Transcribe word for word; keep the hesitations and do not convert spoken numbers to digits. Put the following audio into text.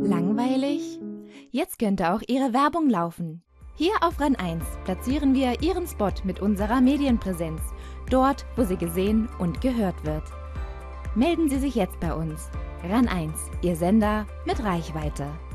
Langweilig? Jetzt könnte auch Ihre Werbung laufen. Hier auf RAN eins platzieren wir Ihren Spot mit unserer Medienpräsenz, dort, wo sie gesehen und gehört wird. Melden Sie sich jetzt bei uns. RAN eins, Ihr Sender mit Reichweite.